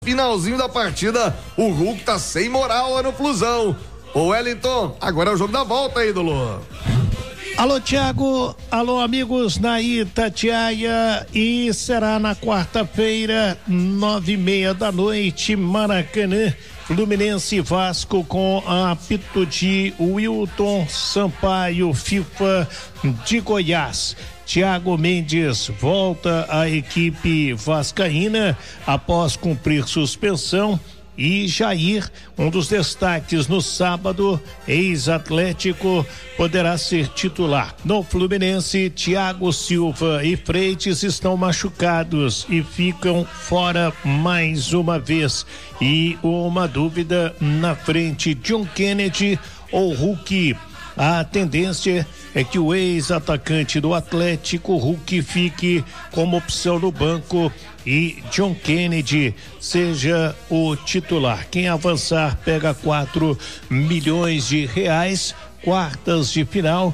Finalzinho da partida, o Hulk tá sem moral lá no Flusão. Ô Wellington, agora é o jogo da volta, ídolo. Alô, Thiago, alô, amigos na Itatiaia, e será na quarta-feira, 9:30 da noite, Maracanã, Fluminense e Vasco, com apito de Wilton Sampaio, FIFA de Goiás. Thiago Mendes volta à equipe vascaína após cumprir suspensão. E Jair, um dos destaques no sábado, ex-Atlético, poderá ser titular. No Fluminense, Thiago Silva e Freitas estão machucados e ficam fora mais uma vez. E uma dúvida na frente: John Kennedy ou Hulk? A tendência é que o ex-atacante do Atlético, Hulk, fique como opção no banco e John Kennedy seja o titular. Quem avançar pega 4 milhões de reais. Quartas de final,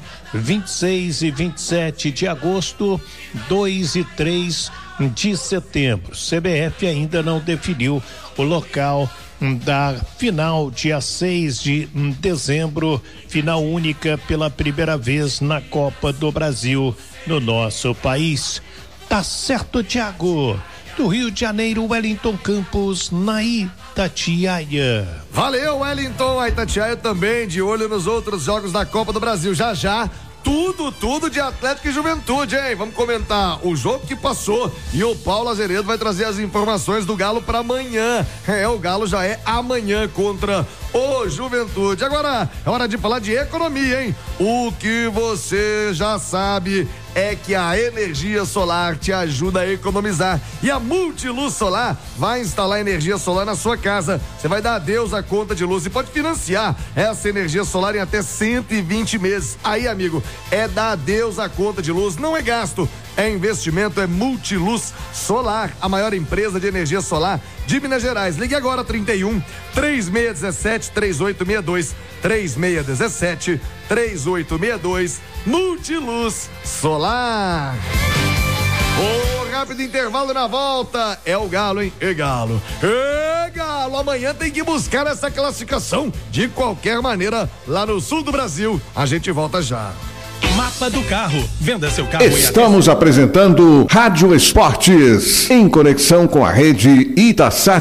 26 e 27 de agosto, 2 e 3 de setembro. CBF ainda não definiu o local da final, dia 6 de dezembro, final única pela primeira vez na Copa do Brasil no nosso país. Tá certo, Thiago? Do Rio de Janeiro, Wellington Campos, na Itatiaia. Valeu, Wellington. A Itatiaia também de olho nos outros jogos da Copa do Brasil. Já tudo de Atlético e Juventude, hein? Vamos comentar o jogo que passou e o Paulo Azeredo vai trazer as informações do Galo para amanhã. O Galo já é amanhã contra o Juventude. Agora é hora de falar de economia, hein? O que você já sabe é que a energia solar te ajuda a economizar, e a Multiluz Solar vai instalar energia solar na sua casa. Você vai dar adeus à conta de luz e pode financiar essa energia solar em até 120 meses. Aí, amigo, é dar adeus à conta de luz, não é gasto, é investimento, é Multiluz Solar, a maior empresa de energia solar de Minas Gerais. Ligue agora, 31-3617-3862, 3617-3862, Multiluz Solar. Rápido intervalo, na volta é o Galo, hein? Galo, amanhã tem que buscar essa classificação de qualquer maneira lá no sul do Brasil. A gente volta já. Mapa do Carro. Venda seu carro. Estamos apresentando Rádio Esportes, em conexão com a rede Itasat.